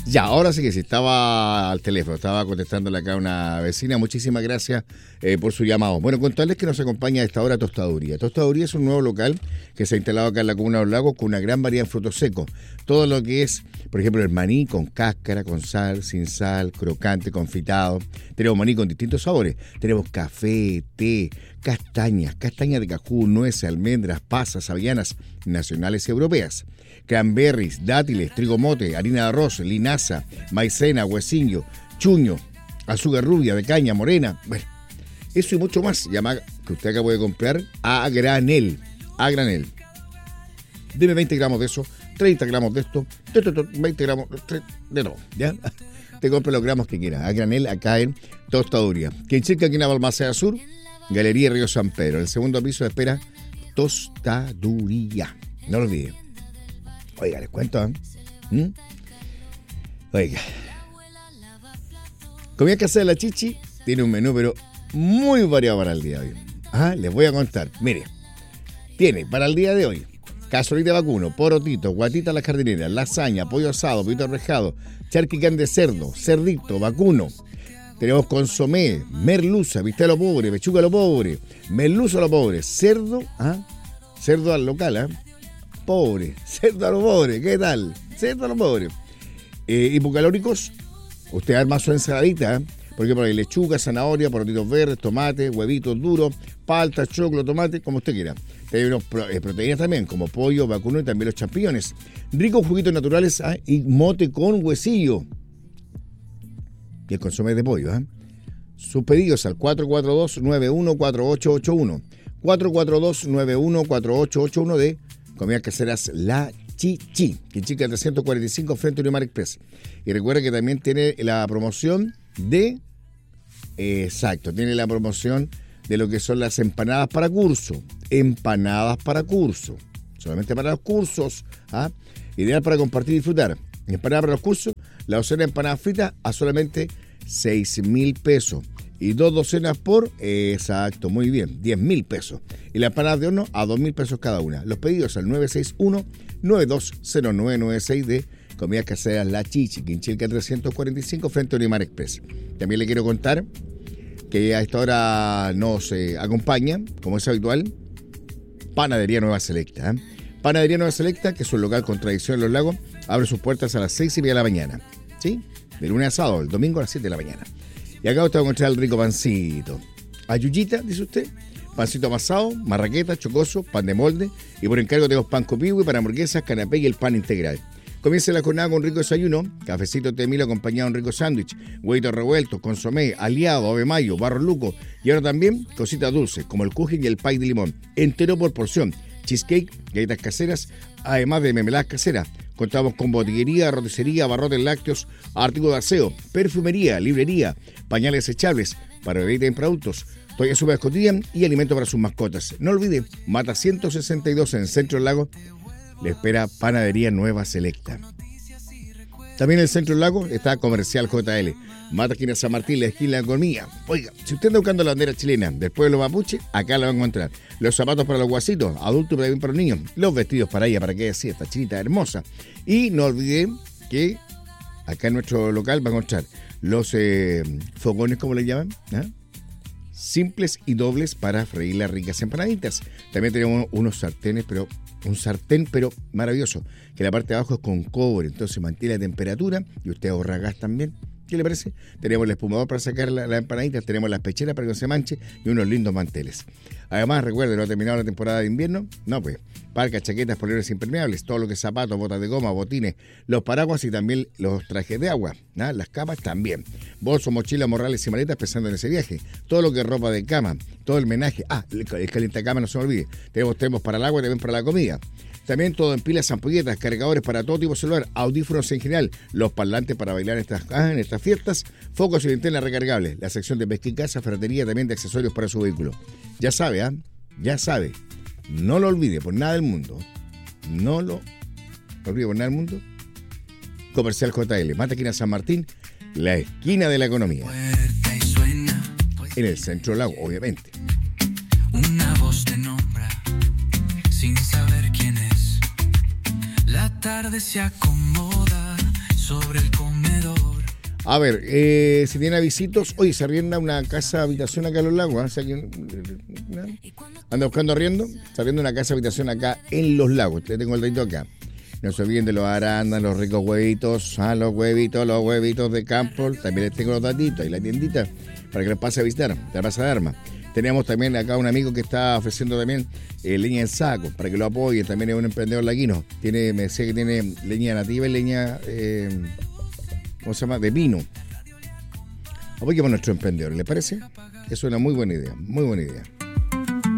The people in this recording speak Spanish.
Ya, ahora sí que sí, estaba al teléfono, estaba contestándole acá a una vecina. Muchísimas gracias por su llamado. Bueno, contarles que nos acompaña a esta hora Tostaduría. Tostaduría es un nuevo local que se ha instalado acá en la Comuna de Los Lagos con una gran variedad de frutos secos. Todo lo que es, por ejemplo, el maní con cáscara, con sal, sin sal, crocante, confitado. Tenemos maní con distintos sabores. Tenemos café, té, castañas de cajú, nueces, almendras, pasas, avellanas nacionales y europeas. Cranberries, dátiles, trigo mote, harina de arroz, linaza, maicena, huesillo, chuño, azúcar rubia, de caña, morena. Bueno, eso y mucho más. Llama que usted acá puede comprar a granel. A granel. Deme 20 gramos de eso, 30 gramos de esto, 20 gramos de todo, ¿ya? Te compra los gramos que quiera. A granel acá en Tostaduría. Quien chica aquí en la Balmaceda Sur, Galería Río San Pedro. En el segundo piso espera Tostaduría. No lo olviden. Oiga, les cuento, ¿eh? Oiga. Comida casera de la Chichi tiene un menú, pero muy variado para el día de hoy. Les voy a contar. Mire, tiene para el día de hoy cazuelita de vacuno, porotito, guatita a la jardinera, lasaña, pollo asado, pollito arrejado, charquicán de cerdo, cerdito, vacuno. Tenemos consomé, merluza, bistec a lo pobre, pechuga a lo pobre, merluza a lo pobre, cerdo, cerdo al local, pobre, cerdo a lo pobre, ¿qué tal? Cerdo a lo pobre. Hipocalóricos, usted arma su ensaladita, porque por ahí lechuga, zanahoria, porotitos verdes, tomate, huevitos duros, palta, choclo, tomate, como usted quiera. Tenemos proteínas también, como pollo, vacuno y también los champiñones. Ricos juguitos naturales y mote con huesillo. Y el consomé de pollo. Sus pedidos al 442-914881. 442-914881 de Comidas Caseras La Chichi, que chica 345 frente a Unimar Express. Y recuerda que también tiene la promoción de... Exacto, tiene la promoción de lo que son las empanadas para curso. Empanadas para curso. Solamente para los cursos. Ideal para compartir y disfrutar. Empanadas para los cursos. La docena de empanadas fritas a solamente 6.000 pesos. Y 2 docenas por, exacto, muy bien, 10.000 pesos. Y las empanadas de horno a 2.000 pesos cada una. Los pedidos al 961-920996 de Comidas Caseras La Chichi, Quinchilca 345 frente a Unimar Express. También le quiero contar que a esta hora nos acompaña, como es habitual, Panadería Nueva Selecta. Panadería Nueva Selecta, que es un local con tradición en Los Lagos, abre sus puertas a las 6:30 de la mañana. ¿Sí? De lunes a sábado, el domingo a las 7 de la mañana. Y acá usted va a encontrar el rico pancito. Ayuyita, dice usted. Pancito amasado, marraqueta, chocoso, pan de molde. Y por encargo tenemos pan copihue para hamburguesas, canapé y el pan integral. Comienza la jornada con un rico desayuno, cafecito de milo acompañado de un rico sándwich, huevitos revueltos, consomé, aliado, ave mayo, barro luco. Y ahora también cositas dulces, como el kuchen y el pay de limón. Entero por porción. Cheesecake, galletas caseras, además de mermeladas caseras. Contamos con botillería, roticería, barrotes lácteos, artículos de aseo, perfumería, librería, pañales desechables para bebés y productos, toallas súper cotidianas y alimentos para sus mascotas. No olvide, Mata 162 en Centro del Lago, le espera Panadería Nueva Selecta. También en el Centro del Lago está Comercial JL, Mata esquina San Martín, la esquina de la Economía. Oiga, si usted anda buscando la bandera chilena del pueblo mapuche, acá la va a encontrar. Los zapatos para los guasitos, adultos y también para los niños. Los vestidos para ella, para que así, esta chinita hermosa. Y no olviden que acá en nuestro local va a encontrar los fogones, como le llaman, simples y dobles para freír las ricas empanaditas. También tenemos unos sartenes, un sartén maravilloso, que la parte de abajo es con cobre, entonces mantiene la temperatura y usted ahorra gas también. ¿Qué le parece? Tenemos el espumador para sacar la empanadita, tenemos las pecheras para que no se manche y unos lindos manteles. Además, recuerden, ¿no ha terminado la temporada de invierno? No, pues, parcas, chaquetas, poleras impermeables, todo lo que es zapatos, botas de goma, botines, los paraguas y también los trajes de agua, las capas también. Bolsos, mochilas, morrales y maletas pensando en ese viaje. Todo lo que es ropa de cama, todo el menaje. El calientacama no se me olvide. Tenemos termos para el agua y también para la comida. También todo en pilas, ampolletas, cargadores para todo tipo de celular, audífonos en general, los parlantes para bailar en estas fiestas, focos y linternas recargables, la sección de pesca y casa, ferretería también de accesorios para su vehículo. Ya sabe, ya sabe, no lo olvide por nada del mundo, no lo olvide por nada del mundo. Comercial JL, Mata esquina San Martín, la esquina de la economía. En el Centro del Lago, obviamente. Una voz te nombra sin saber quién es. La tarde se acomoda sobre el comer. A ver, si tiene avisitos, oye, se arrienda una casa habitación acá en Los Lagos, ¿eh? O sea, anda buscando arriendo, se arrienda una casa habitación acá en Los Lagos. Le tengo el datito acá. No se olviden de los arándanos, los ricos huevitos, los huevitos de campo. También les tengo los datitos y la tiendita para que los pase a visitar, la Plaza de Armas. Tenemos también acá un amigo que está ofreciendo también leña en saco para que lo apoye. También es un emprendedor laguino. Me decía que tiene leña nativa y leña, ¿cómo se llama? De pino. Apoyemos a nuestro emprendedor, ¿les parece? Es una muy buena idea, muy buena idea.